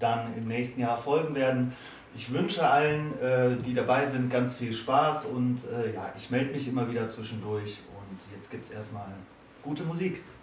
dann im nächsten Jahr folgen werden. Ich wünsche allen, die dabei sind, ganz viel Spaß und ja, ich melde mich immer wieder zwischendurch und jetzt gibt es erstmal gute Musik.